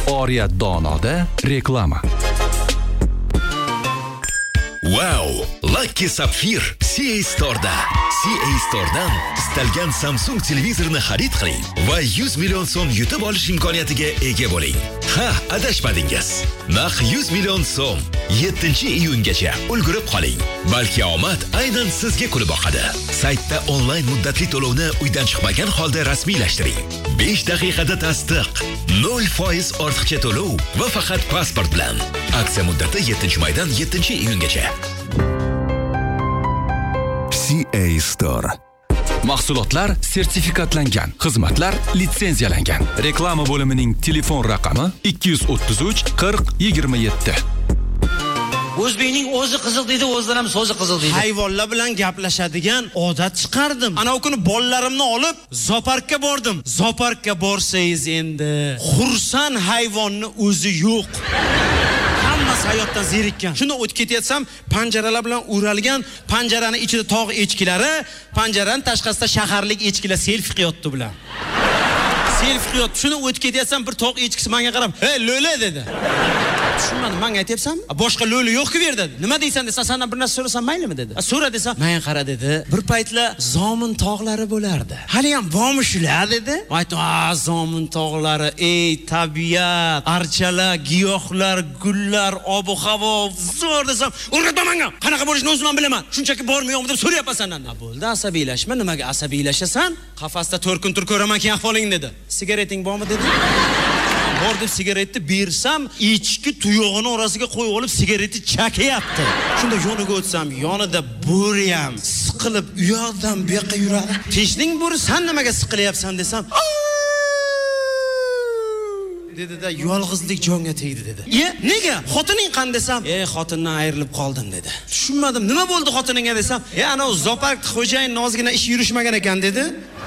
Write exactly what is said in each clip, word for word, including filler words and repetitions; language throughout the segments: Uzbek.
Oriyat Donoda reklama. Wow, Lucky Sapphire C A Store'da. C A Store'dan istalgan Samsung televizorini xarid qiling va yuz million so'm yutib olish imkoniyatiga ega bo'ling. Ha, adashmadingiz. Naq yuz million so'm yettinchi iyungacha ulgurib qoling. Balki omad aynan sizga kulib boqadi. Saytda onlayn muddatli to'lovni uydan chiqmagan holda rasmiylashtiring. besh daqiqada tasdiq, nol foiz ortiqcha to'lov va faqat pasport bilan. Aksiya muddati yettinchi maydan yettinchi iyungacha. C A Store. Mahsulotlar sertifikatlangan, xizmatlar litsenziyalangan. Reklama bo'limining telefon raqami ikki yuz o'ttiz uch qirq yigirma yetti. O'zbekning o'zi qiziq deydi, o'zidan ham so'zi qiziq deydi. Hayvonlar bilan gaplashadigan odat chiqardim. Ana o kuni bollarimni olib zooparkka bordim. Zooparkka borsangiz endi xursand hayvonni o'zi yo'q. Hammasi hayotdan zerikkan. Shunda o'tib ketyapsam, panjaralar bilan o'ralgan, panjarani ichida tog' echkilari, panjaraning tashqasida shaharlik echkilar selfie qilyapti bilan. Selfie qilyapti. Shuni o'tib ketyapsam, bir tog' echkisi menga qarab, "Ey, lo'la" dedi. Tushunmadim, menga aytyapsan? Boshqa lo'li yo'q-ku bu yerda. Nima deysan desa, sendan bir narsa so'rasam maylimi dedi. So'ra desa, "Men qara" dedi. Bir paytlar Zomin tog'lari bo'lardi. Hali ham bormi shular dedi. Aytdim, "Ah, Zomin tog'lari, ey tabiat, archalar, giyohlar, gullar, ob-havo zo'r" desam, "O'rgatma menga. Qanaqa bo'lishini o'zim ham bilaman. Shunchaki bormi-yo'qmi deb so'rayapman sendan." Bo'ldi, asabiylashma. Nimaga asabiylashasan? Qafasda to'rt kun tur ko'raman keyin ahvoling dedi. "Sigareting bormi?" dedi. Bor deb sigaretni bersam, echki tuyog'ini orasiga qo'yib olib sigaretni chakayapti. Shunda yoniga o'tsam, yonida bo'ri ham siqilib u yoqdan bu yoqqa yuradi. "Tinchning bo'ri, sen nimaga siqilyapsan?" desam, dedi-da, "Yolg'izlik jonga tegdi" dedi. "E, nega? Xotining qan" desam, "Ey, xotindan ayrilib qoldim" dedi. Tushunmadim. "Nima bo'ldi xotiningga?" desam, "E, ana o zoopark xo'jayin nozgina ish yurishmagan ekan" dedi.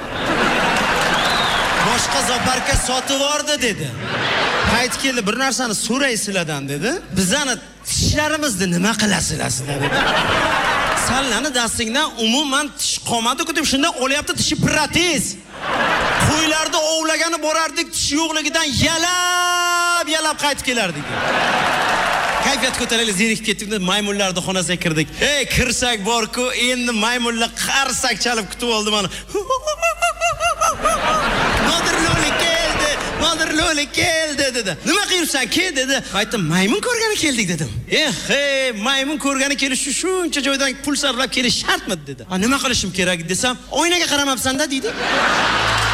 "Boshqa zooparkka sotib yubordi" dedi. Qayt keldi, "Bir narsani so'raysizlardan" dedi. "Bizani tishlarimizni nima qilasizlar" dedi. "Sallani dastingdan umuman tish qolmadi-ku" deb shundan olyapti tishi protez. Qo'ylarni ovlagani borardik, tish yo'qligidan yalab, yalab qaytib kelardik. Kayfiyat ko'tarilib zerikib ketdik, maymunlarning xonasiga kirdik. "Ey, kirsak bor-ku, endi maymunlar qarsak chalib kutib oldi meni." "Nodir lo'li keldi, Nodir lo'li keldi" dedi. "Nima qilibsan, ke" dedi. Aytdim, "Maymun ko'rgani keldik" dedim. "Eh, hey, maymun ko'rgani kelish shuncha joydan pul sarflab kelish shartmi" dedi. "Ha, nima qilishim kerak desam, "Oynaga qaramabsan-da" dedi.